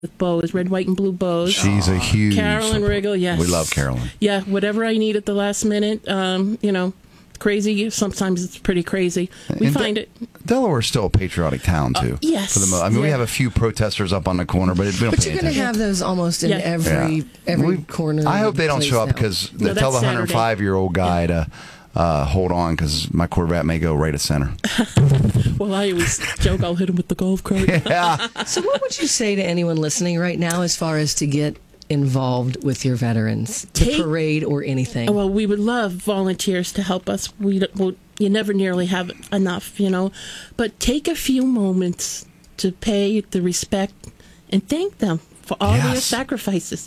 with bows, red, white, and blue bows. She's a huge Carolyn support. Riggle, yes. We love Carolyn. Yeah, whatever I need at the last minute, crazy. Sometimes it's pretty crazy. We find it. Delaware's still a patriotic town, too. Yes. We have a few protesters up on the corner, but we don't But pay you're going to attention. have those almost in every corner. I hope they don't place show up now. because No, they tell the that's Saturday. 105-year-old guy to hold on because my Corvette may go right at center. Well, I always joke I'll hit him with the golf cart. Yeah. So what would you say to anyone listening right now as far as to get involved with your veterans, the parade or anything? Well, we would love volunteers to help us. You never nearly have enough, But take a few moments to pay the respect and thank them for all their sacrifices.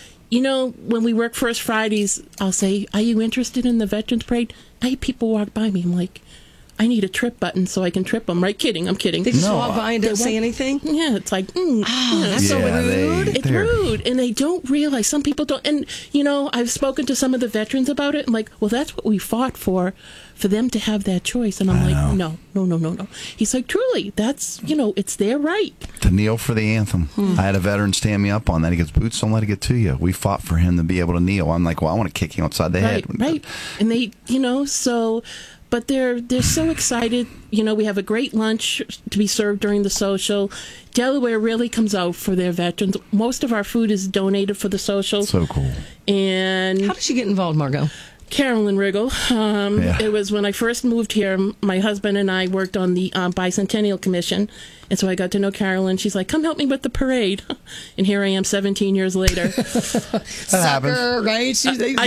When we work First Fridays, I'll say, "Are you interested in the Veterans Parade?" I have people walk by me. I'm like, I need a trip button so I can trip them. Right? Kidding. I'm kidding. They just walk by and don't say anything? Yeah, it's like, that's so rude. It's rude. And they don't realize, some people don't. And, I've spoken to some of the veterans about it. And like, well, that's what we fought for them to have that choice. And I'm like, no. He's like, truly, that's, it's their right. To kneel for the anthem. I had a veteran stand me up on that. He goes, Boots, don't let it get to you. We fought for him to be able to kneel. I'm like, well, I want to kick you outside the head. Right. And they, so... But they're so excited. We have a great lunch to be served during the social. Delaware really comes out for their veterans. Most of our food is donated for the social. So cool. And how did she get involved, Margot? Carolyn Riggle. It was when I first moved here, my husband and I worked on the Bicentennial Commission. And so I got to know Carolyn. She's like, come help me with the parade. And here I am 17 years later. That happens. Right?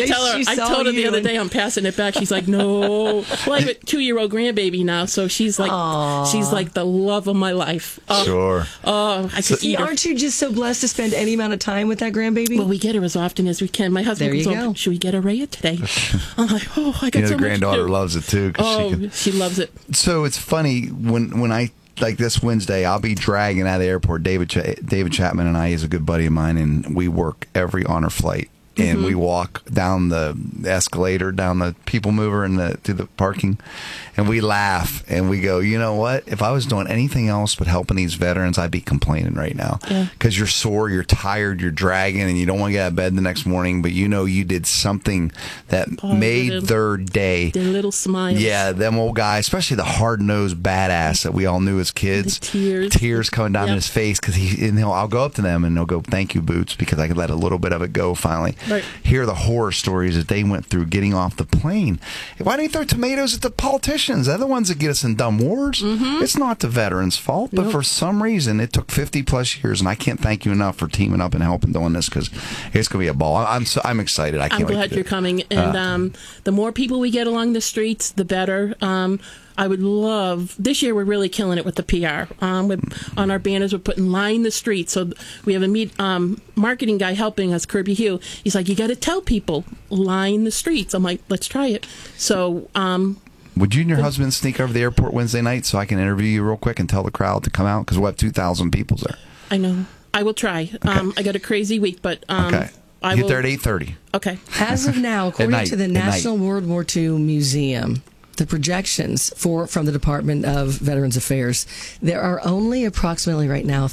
I told her the other day I'm passing it back. She's like, no. Well, I have a 2-year-old grandbaby now, so she's like the love of my life. Sure. I could eat her. Aren't you just so blessed to spend any amount of time with that grandbaby? Well, we get her as often as we can. My husband goes over, should we get her Rhea today? I'm like, I got so the much granddaughter to do. loves it too. She loves it. So it's funny when I, like this Wednesday, I'll be dragging out of the airport. David Chapman and I, he's a good buddy of mine, and we work every honor flight. And we walk down the escalator, down the people mover, and to the parking, and we laugh and we go, you know what? If I was doing anything else but helping these veterans, I'd be complaining right now. Because you're sore, you're tired, you're dragging, and you don't want to get out of bed the next morning. But you did something that made their day. Their little smiles. Yeah, them old guys, especially the hard-nosed badass that we all knew as kids. The tears coming down his face because I'll go up to them and they'll go, "Thank you, Boots," because I could let a little bit of it go finally. Right. Hear the horror stories that they went through getting off the plane. Why don't you throw tomatoes at the politicians? They're the ones that get us in dumb wars. It's not the veterans' fault, but for some reason it took 50 plus years, and I can't thank you enough for teaming up and helping doing this because it's going to be a ball. I'm excited. I'm glad you're coming, and the more people we get along the streets, the better. I would love, this year we're really killing it with the PR. On our banners, we're putting line the streets. So we have a marketing guy helping us, Kirby Hugh. He's like, you got to tell people, line the streets. I'm like, let's try it. So, would you and your husband sneak over to the airport Wednesday night so I can interview you real quick and tell the crowd to come out? Because we'll have 2,000 people there. I know. I will try. Okay. I got a crazy week, but okay. Get there at 8:30. Okay. As of now, according to the National World War II Museum, the projections from the Department of Veterans Affairs, there are only approximately right now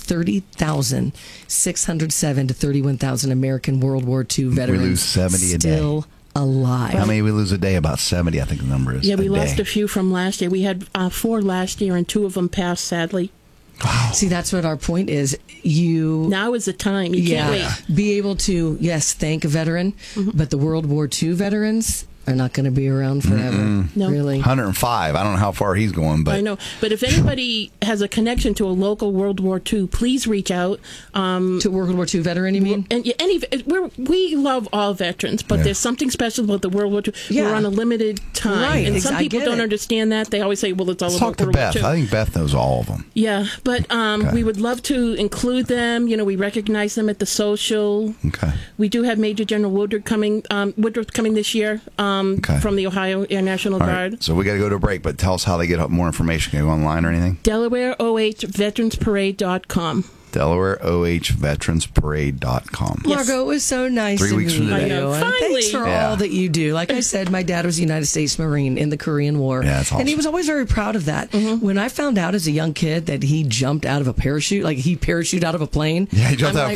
30,607 to 31,000 American World War II veterans we lose 70 a still day. Alive. How many we lose a day? About 70, I think the number is. Yeah, we lost a few from last year. We had 4 last year, and 2 of them passed, sadly. Wow. See, that's what our point is. Now is the time. You can't wait. Be able to, thank a veteran, but the World War II veterans are not going to be around forever. No. Really. 105. I don't know how far he's going, but I know. But if anybody has a connection to a local World War II, please reach out. To World War II veteran, you mean? And we love all veterans, but there's something special about the World War II. Yeah. We're on a limited time. Right. And some people don't understand that. They always say, well, it's all Let's about talk to World Beth. War II. I think Beth knows all of them. Yeah, but we would love to include them. We recognize them at the social. Okay. We do have Major General Woodruff coming this year from the Ohio Air National Guard. Right. So we got to go to a break, but tell us how they get more information. Can you go online or anything? DelawareOHVeteransParade.com. Delaware, ohveteransparade.com. Margot, it was so nice 3 weeks to from meet today. you. And thanks for all that you do. Like I said, my dad was a United States Marine in the Korean War. Yeah, that's awesome. And he was always very proud of that. When I found out as a young kid that he jumped out of a parachute, like he parachuted out of a plane. Yeah, he jumped out of